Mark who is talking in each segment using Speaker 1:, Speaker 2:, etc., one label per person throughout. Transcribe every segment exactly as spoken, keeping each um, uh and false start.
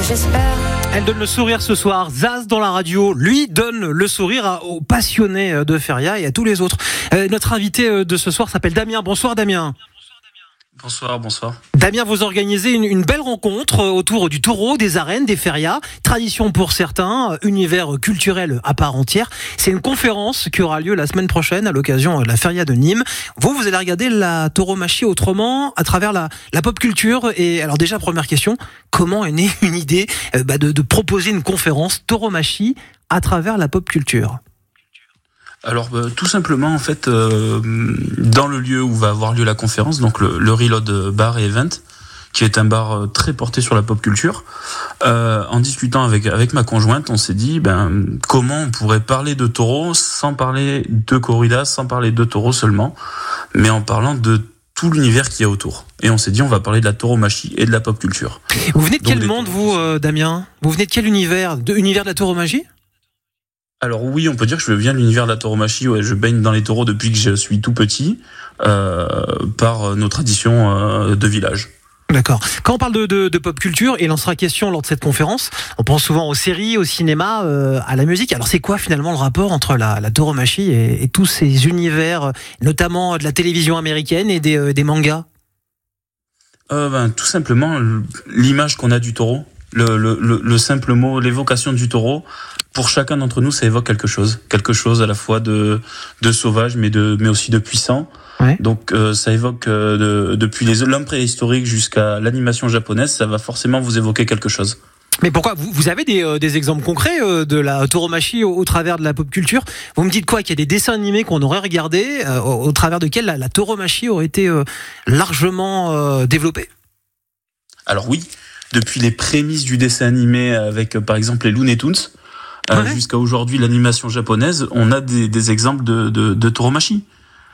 Speaker 1: j'espère.
Speaker 2: Elle donne le sourire ce soir. Zaz dans la radio, lui donne le sourire aux passionnés de feria et à tous les autres. Euh, notre invité de ce soir s'appelle Damien. Bonsoir Damien.
Speaker 3: Bonsoir, bonsoir.
Speaker 2: Damien, vous organisez une, une belle rencontre autour du taureau, des arènes, des férias. Tradition pour certains, univers culturel à part entière. C'est une conférence qui aura lieu la semaine prochaine à l'occasion de la feria de Nîmes. Vous, vous allez regarder la tauromachie autrement à travers la, la pop culture. Et alors déjà, première question, comment est née une idée euh, bah de, de proposer une conférence tauromachie à travers la pop culture ?
Speaker 3: Alors euh, tout simplement en fait euh, dans le lieu où va avoir lieu la conférence, donc le, le Reload Bar et Event, qui est un bar euh, très porté sur la pop culture, euh, en discutant avec avec ma conjointe, on s'est dit ben comment on pourrait parler de taureaux sans parler de corridas, sans parler de taureaux seulement, mais en parlant de tout l'univers qu'il y a autour. Et on s'est dit on va parler de la tauromachie et de la pop culture.
Speaker 2: Vous venez de
Speaker 3: donc,
Speaker 2: quel monde vous euh, Damien ? Vous venez de quel univers ? De univers de la tauromachie ?
Speaker 3: Alors oui, on peut dire que je viens de l'univers de la tauromachie. Ouais, je baigne dans les taureaux depuis que je suis tout petit, euh, par nos traditions euh, de village.
Speaker 2: D'accord. Quand on parle de, de, de pop culture, et il en sera question lors de cette conférence, on pense souvent aux séries, au cinéma, euh, à la musique. Alors c'est quoi finalement le rapport entre la, la tauromachie et, et tous ces univers, notamment de la télévision américaine et des, euh, des mangas ?
Speaker 3: euh, ben, Tout simplement l'image qu'on a du taureau, le, le, le, le simple mot, l'évocation du taureau. Pour chacun d'entre nous, ça évoque quelque chose, quelque chose à la fois de de sauvage, mais de mais aussi de puissant. Ouais. Donc euh, ça évoque euh, de, depuis les l'homme préhistorique jusqu'à l'animation japonaise, ça va forcément vous évoquer quelque chose.
Speaker 2: Mais pourquoi ? Vous, vous avez des, euh, des exemples concrets euh, de la tauromachie au, au travers de la pop culture ? Vous me dites quoi ? Qu'il y a des dessins animés qu'on aurait regardés, euh, au, au travers desquels la, la tauromachie aurait été euh, largement euh, développée ?
Speaker 3: Alors oui, depuis les prémices du dessin animé avec euh, par exemple les Looney Tunes, Euh, ouais. jusqu'à aujourd'hui l'animation japonaise, on a des, des exemples de, de, de tauromachie.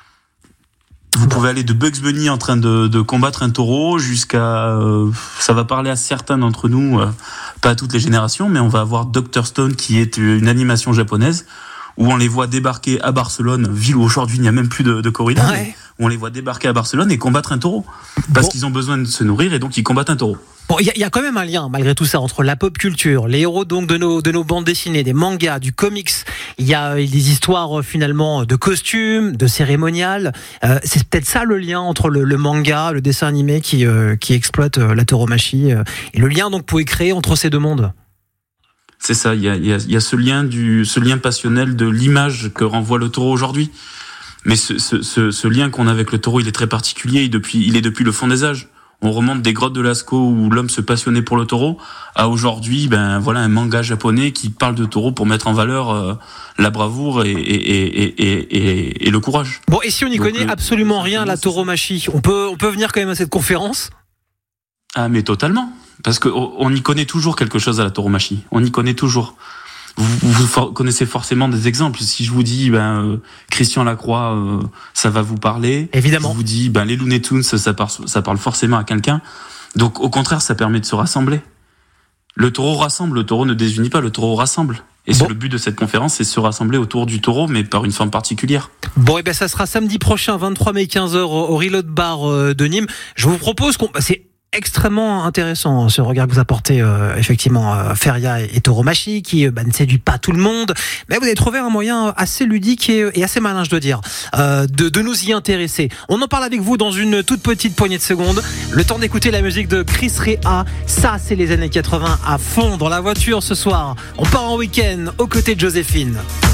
Speaker 3: Vous pouvez aller de Bugs Bunny en train de, de combattre un taureau jusqu'à... Euh, ça va parler à certains d'entre nous, euh, pas à toutes les générations, mais on va avoir docteur Stone qui est une animation japonaise où on les voit débarquer à Barcelone, ville où aujourd'hui il n'y a même plus de, de corrida, ouais. où on les voit débarquer à Barcelone et combattre un taureau. Parce bon. qu'ils ont besoin de se nourrir et donc ils combattent un taureau.
Speaker 2: Bon, il y, y a quand même un lien, malgré tout ça, entre la pop culture, les héros donc de nos de nos bandes dessinées, des mangas, du comics. Il y a des histoires finalement de costumes, de cérémonial. Euh, c'est peut-être ça le lien entre le, le manga, le dessin animé qui euh, qui exploite euh, la tauromachie euh, et le lien donc pouvait créer entre ces deux mondes.
Speaker 3: C'est ça. Il y a il y a il y a ce lien du ce lien passionnel de l'image que renvoie le taureau aujourd'hui. Mais ce ce ce, ce lien qu'on a avec le taureau, il est très particulier. Il depuis il est depuis le fond des âges. On remonte des grottes de Lascaux où l'homme se passionnait pour le taureau à aujourd'hui, ben voilà un manga japonais qui parle de taureau pour mettre en valeur euh, la bravoure et, et, et, et, et, et le courage.
Speaker 2: Bon, et si on n'y connaît le, absolument rien à la tauromachie, on peut, on peut venir quand même à cette conférence ?
Speaker 3: Ah mais totalement, parce qu'on y connaît toujours quelque chose à la tauromachie, on y connaît toujours. Vous, vous for- connaissez forcément des exemples. Si je vous dis ben euh, Christian Lacroix, euh, ça va vous parler.
Speaker 2: Évidemment.
Speaker 3: Je vous dis ben les Looney Tunes, ça parle, ça parle forcément à quelqu'un. Donc au contraire, ça permet de se rassembler. Le taureau rassemble, le taureau ne désunit pas, le taureau rassemble. Et bon. C'est le but de cette conférence, c'est de se rassembler autour du taureau, mais par une forme particulière.
Speaker 2: Bon, et ben ça sera samedi prochain, vingt-trois mai, quinze heures, au Reload Bar de Nîmes. Je vous propose qu'on, c'est extrêmement intéressant ce regard que vous apportez euh, effectivement euh, feria et, et tauromachie qui euh, bah, ne séduit pas tout le monde, mais vous avez trouvé un moyen assez ludique et, et assez malin, je dois dire, euh, de, de nous y intéresser. On en parle avec vous dans une toute petite poignée de secondes. Le temps d'écouter la musique de Chris Rea. Ça, c'est les années quatre-vingts à fond dans la voiture ce soir. On part en week-end aux côtés de Joséphine.